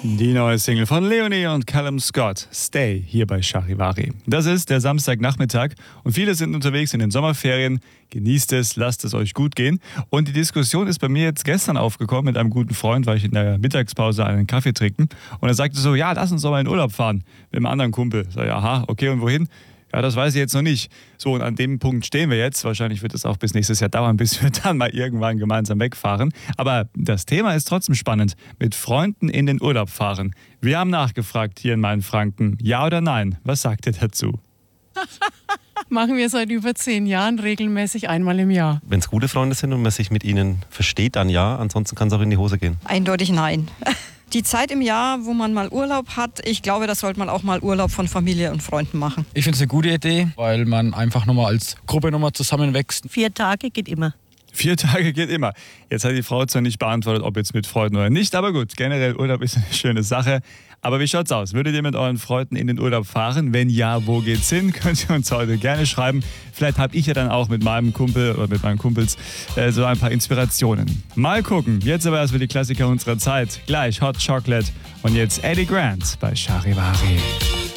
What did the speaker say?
Die neue Single von Leonie und Callum Scott, Stay, hier bei Charivari. Das ist der Samstagnachmittag und viele sind unterwegs in den Sommerferien. Genießt es, lasst es euch gut gehen. Und die Diskussion ist bei mir jetzt gestern aufgekommen mit einem guten Freund, weil ich in der Mittagspause einen Kaffee trinken. Und er sagte so, ja, lass uns doch mal in Urlaub fahren mit einem anderen Kumpel. Sag ich, aha, okay, und wohin? Ja, das weiß ich jetzt noch nicht. So, und an dem Punkt stehen wir jetzt. Wahrscheinlich wird es auch bis nächstes Jahr dauern, bis wir dann mal irgendwann gemeinsam wegfahren. Aber das Thema ist trotzdem spannend. Mit Freunden in den Urlaub fahren. Wir haben nachgefragt hier in Mainfranken. Ja oder nein? Was sagt ihr dazu? Machen wir seit über 10 Jahren regelmäßig einmal im Jahr. Wenn es gute Freunde sind und man sich mit ihnen versteht, dann ja. Ansonsten kann es auch in die Hose gehen. Eindeutig nein. Die Zeit im Jahr, wo man mal Urlaub hat, ich glaube, da sollte man auch mal Urlaub von Familie und Freunden machen. Ich finde es eine gute Idee, weil man einfach nochmal als Gruppe zusammenwächst. 4 Tage geht immer. 4 Tage geht immer. Jetzt hat die Frau zwar nicht beantwortet, ob jetzt mit Freunden oder nicht, aber gut, generell Urlaub ist eine schöne Sache. Aber wie schaut's aus? Würdet ihr mit euren Freunden in den Urlaub fahren? Wenn ja, wo geht's hin? Könnt ihr uns heute gerne schreiben. Vielleicht habe ich ja dann auch mit meinem Kumpel oder mit meinen Kumpels so ein paar Inspirationen. Mal gucken. Jetzt aber erstmal die Klassiker unserer Zeit. Gleich Hot Chocolate und jetzt Eddie Grant bei Charivari.